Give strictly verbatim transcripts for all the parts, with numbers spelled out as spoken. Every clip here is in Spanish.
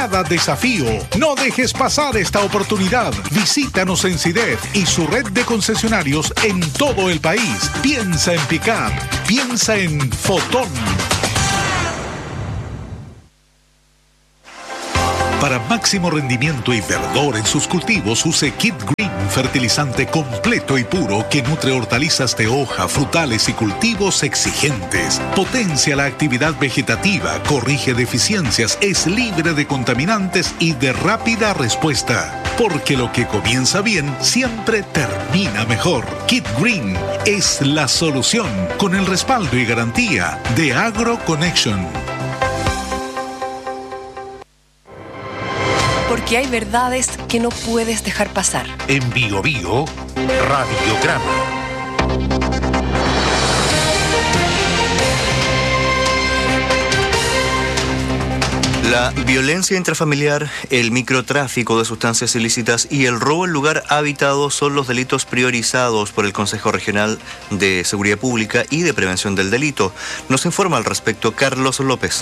cada desafío. No dejes pasar esta oportunidad. Visítanos en SIDEF y su red de concesionarios en todo el país. Piensa en pick-up. Piensa en Fotón. Para máximo rendimiento y verdor en sus cultivos, use Kid Green, fertilizante completo y puro que nutre hortalizas de hoja, frutales y cultivos exigentes. Potencia la actividad vegetativa, corrige deficiencias, es libre de contaminantes y de rápida respuesta. Porque lo que comienza bien siempre termina mejor. Kid Green es la solución, con el respaldo y garantía de AgroConnection. Porque hay verdades que no puedes dejar pasar. En Bio Bio, Radiograma. La violencia intrafamiliar, el microtráfico de sustancias ilícitas y el robo en lugar habitado son los delitos priorizados por el Consejo Regional de Seguridad Pública y de Prevención del Delito. Nos informa al respecto Carlos López.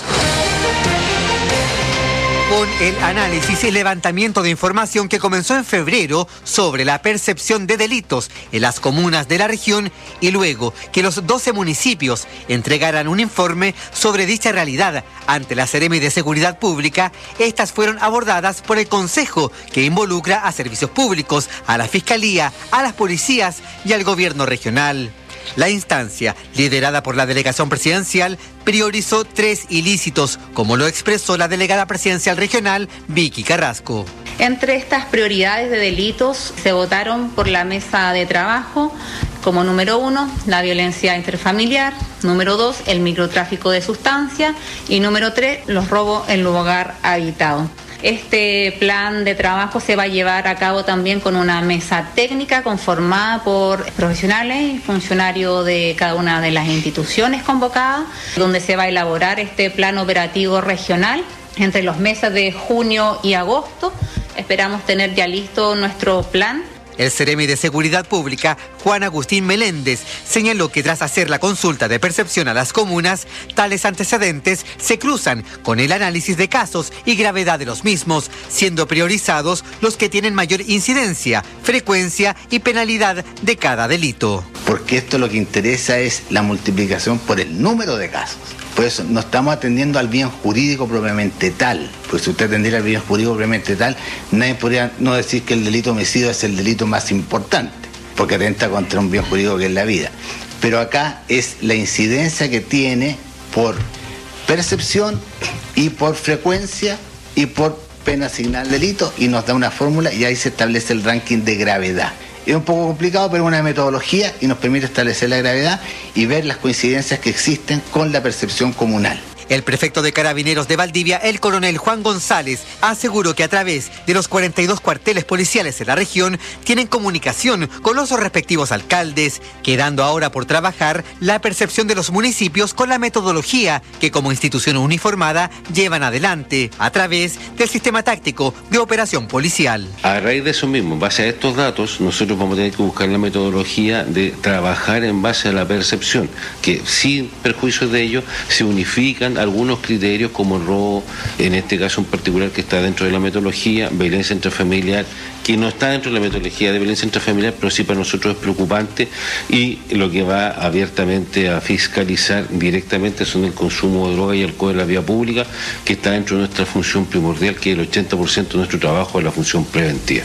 Con el análisis y levantamiento de información que comenzó en febrero sobre la percepción de delitos en las comunas de la región y luego que los doce municipios entregaran un informe sobre dicha realidad ante la Seremi de Seguridad Pública, estas fueron abordadas por el Consejo, que involucra a servicios públicos, a la Fiscalía, a las policías y al gobierno regional. La instancia, liderada por la delegación presidencial, priorizó tres ilícitos, como lo expresó la delegada presidencial regional, Vicky Carrasco. Entre estas prioridades de delitos se votaron por la mesa de trabajo como número uno, la violencia interfamiliar, número dos, el microtráfico de sustancias y número tres, los robos en lugar habitado. Este plan de trabajo se va a llevar a cabo también con una mesa técnica conformada por profesionales y funcionarios de cada una de las instituciones convocadas, donde se va a elaborar este plan operativo regional entre los meses de junio y agosto. Esperamos tener ya listo nuestro plan. El Seremi de Seguridad Pública, Juan Agustín Meléndez, señaló que tras hacer la consulta de percepción a las comunas, tales antecedentes se cruzan con el análisis de casos y gravedad de los mismos, siendo priorizados los que tienen mayor incidencia, frecuencia y penalidad de cada delito. Porque esto lo que interesa es la multiplicación por el número de casos. Por eso no estamos atendiendo al bien jurídico propiamente tal. Pues si usted atendiera al bien jurídico propiamente tal, nadie podría no decir que el delito homicidio es el delito más importante, porque atenta contra un bien jurídico que es la vida. Pero acá es la incidencia que tiene por percepción y por frecuencia y por pena asignada al delito, y nos da una fórmula y ahí se establece el ranking de gravedad. Es un poco complicado, pero es una metodología y nos permite establecer la gravedad y ver las coincidencias que existen con la percepción comunal. El prefecto de Carabineros de Valdivia, el coronel Juan González, aseguró que a través de los cuarenta y dos cuarteles policiales en la región tienen comunicación con los respectivos alcaldes, quedando ahora por trabajar la percepción de los municipios con la metodología que como institución uniformada llevan adelante a través del sistema táctico de operación policial. A raíz de eso mismo, en base a estos datos, nosotros vamos a tener que buscar la metodología de trabajar en base a la percepción, que sin perjuicio de ello se unifican algunos criterios como el robo, en este caso en particular que está dentro de la metodología, violencia intrafamiliar, que no está dentro de la metodología de violencia intrafamiliar, pero sí para nosotros es preocupante, y lo que va abiertamente a fiscalizar directamente son el consumo de droga y alcohol en la vía pública, que está dentro de nuestra función primordial, que el ochenta por ciento de nuestro trabajo es la función preventiva.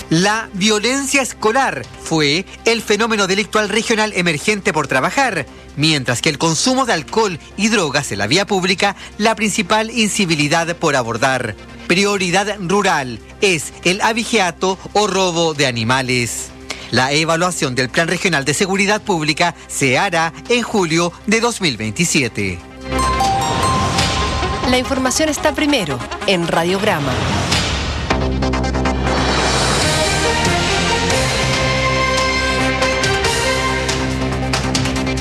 La violencia escolar fue el fenómeno delictual regional emergente por trabajar, mientras que el consumo de alcohol y drogas en la vía pública, la principal incivilidad por abordar. Prioridad rural es el abigeato o robo de animales. La evaluación del Plan Regional de Seguridad Pública se hará en julio de dos mil veintisiete. La información está primero en Radiograma.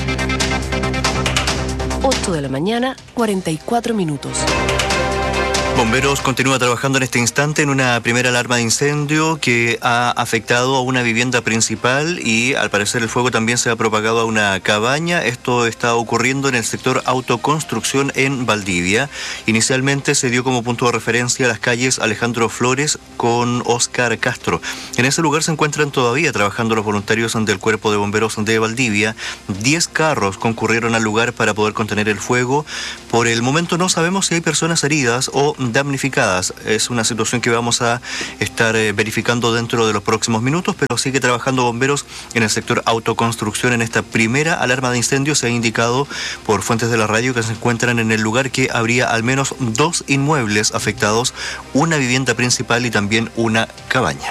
ocho de la mañana, cuarenta y cuatro minutos. Bomberos continúa trabajando en este instante en una primera alarma de incendio que ha afectado a una vivienda principal y al parecer el fuego también se ha propagado a una cabaña. Esto está ocurriendo en el sector autoconstrucción en Valdivia. Inicialmente se dio como punto de referencia las calles Alejandro Flores con Oscar Castro. En ese lugar se encuentran todavía trabajando los voluntarios del Cuerpo de Bomberos de Valdivia. Diez carros concurrieron al lugar para poder contener el fuego. Por el momento no sabemos si hay personas heridas o damnificadas. Es una situación que vamos a estar eh, verificando dentro de los próximos minutos, pero sigue trabajando bomberos en el sector autoconstrucción. En esta primera alarma de incendio se ha indicado por fuentes de la radio que se encuentran en el lugar que habría al menos dos inmuebles afectados, una vivienda principal y también una cabaña.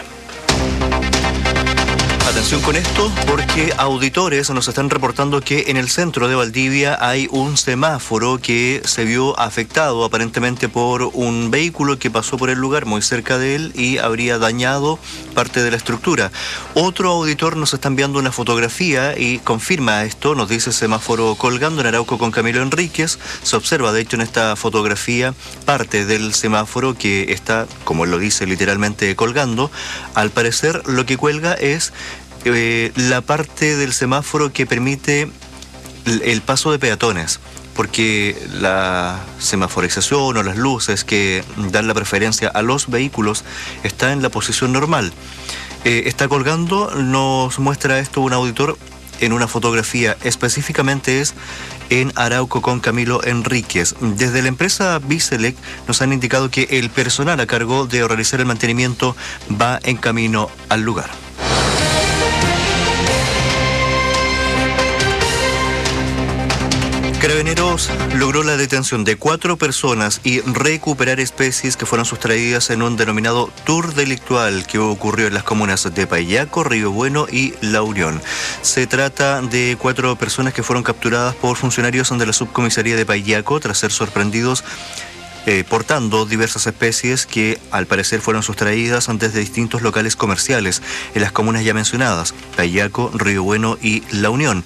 Atención con esto, porque auditores nos están reportando que en el centro de Valdivia hay un semáforo que se vio afectado aparentemente por un vehículo que pasó por el lugar muy cerca de él y habría dañado parte de la estructura. Otro auditor nos está enviando una fotografía y confirma esto, nos dice semáforo colgando en Arauco con Camilo Enríquez. Se observa de hecho en esta fotografía parte del semáforo que está, como él lo dice, literalmente colgando. Al parecer lo que cuelga es Eh, la parte del semáforo que permite el, el paso de peatones, porque la semaforización o las luces que dan la preferencia a los vehículos está en la posición normal. Eh, está colgando, nos muestra esto un auditor en una fotografía, específicamente es en Arauco con Camilo Enríquez. Desde la empresa Biselec nos han indicado que el personal a cargo de realizar el mantenimiento va en camino al lugar. Carabineros logró la detención de cuatro personas y recuperar especies que fueron sustraídas en un denominado tour delictual que ocurrió en las comunas de Paillaco, Río Bueno y La Unión. Se trata de cuatro personas que fueron capturadas por funcionarios de la subcomisaría de Paillaco tras ser sorprendidos Eh, portando diversas especies que al parecer fueron sustraídas desde distintos locales comerciales en las comunas ya mencionadas, Paillaco, Río Bueno y La Unión.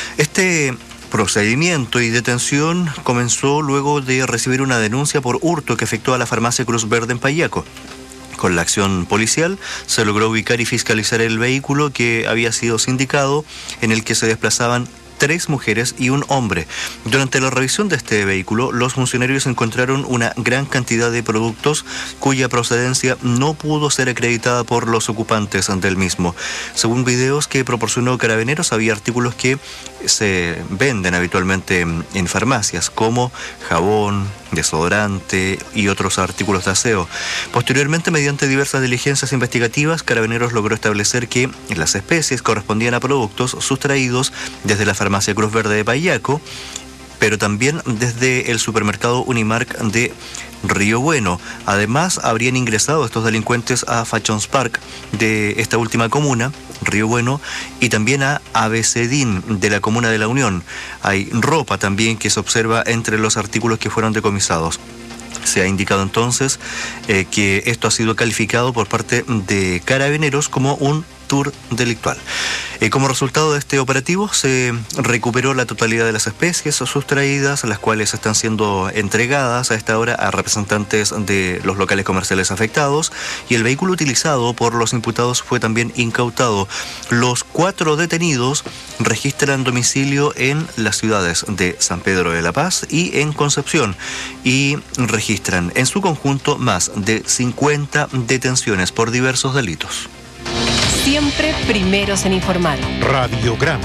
Este procedimiento y detención comenzó luego de recibir una denuncia por hurto que efectuó a la farmacia Cruz Verde en Paillaco. Con la acción policial se logró ubicar y fiscalizar el vehículo que había sido sindicado, en el que se desplazaban tres mujeres y un hombre. Durante la revisión de este vehículo, los funcionarios encontraron una gran cantidad de productos cuya procedencia no pudo ser acreditada por los ocupantes del mismo. Según videos que proporcionó Carabineros, había artículos que se venden habitualmente en farmacias, como jabón, desodorante y otros artículos de aseo. Posteriormente, mediante diversas diligencias investigativas, Carabineros logró establecer que las especies correspondían a productos sustraídos desde la farmacia Cruz Verde de Paillaco, pero también desde el supermercado Unimark de Río Bueno. Además, habrían ingresado estos delincuentes a Fashions Park de esta última comuna, Río Bueno, y también a Abecedín de la comuna de La Unión. Hay ropa también que se observa entre los artículos que fueron decomisados. Se ha indicado entonces eh, que esto ha sido calificado por parte de Carabineros como un tour delictual. Eh, como resultado de este operativo se recuperó la totalidad de las especies sustraídas, las cuales están siendo entregadas a esta hora a representantes de los locales comerciales afectados, y el vehículo utilizado por los imputados fue también incautado. Los cuatro detenidos registran domicilio en las ciudades de San Pedro de la Paz y en Concepción, y registran en su conjunto más de cincuenta detenciones por diversos delitos. Siempre primeros en informar. Radiograma.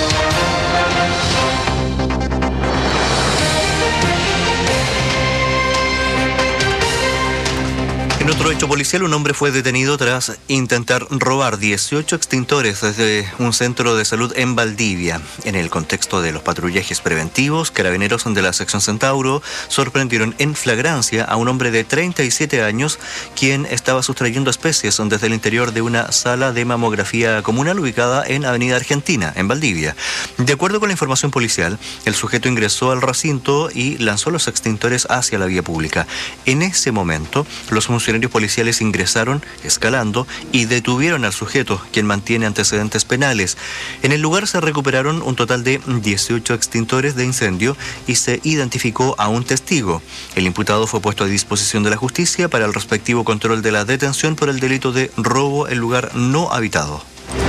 En otro hecho policial, un hombre fue detenido tras intentar robar dieciocho extintores desde un centro de salud en Valdivia. En el contexto de los patrullajes preventivos, Carabineros de la sección Centauro sorprendieron en flagrancia a un hombre de treinta y siete años, quien estaba sustrayendo especies desde el interior de una sala de mamografía comunal ubicada en Avenida Argentina, en Valdivia. De acuerdo con la información policial, el sujeto ingresó al recinto y lanzó los extintores hacia la vía pública. En ese momento, los funcionarios funcionarios policiales ingresaron, escalando, y detuvieron al sujeto, quien mantiene antecedentes penales. En el lugar se recuperaron un total de dieciocho extintores de incendio y se identificó a un testigo. El imputado fue puesto a disposición de la justicia para el respectivo control de la detención por el delito de robo en lugar no habitado.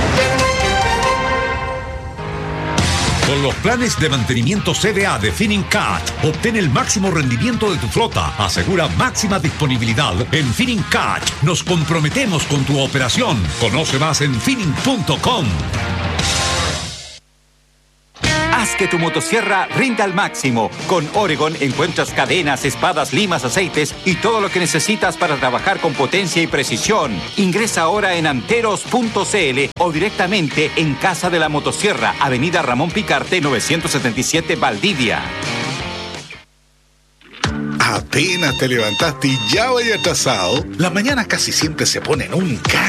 Con los planes de mantenimiento C V A de Finincat, obtén el máximo rendimiento de tu flota. Asegura máxima disponibilidad. En Finincat nos comprometemos con tu operación. Conoce más en Finin punto com. Haz que tu motosierra rinda al máximo. Con Oregon encuentras cadenas, espadas, limas, aceites y todo lo que necesitas para trabajar con potencia y precisión. Ingresa ahora en anteros punto c l o directamente en Casa de la Motosierra, Avenida Ramón Picarte, novecientos setenta y siete, Valdivia. Apenas te levantaste y ya vaya atrasado. La mañana casi siempre se pone en un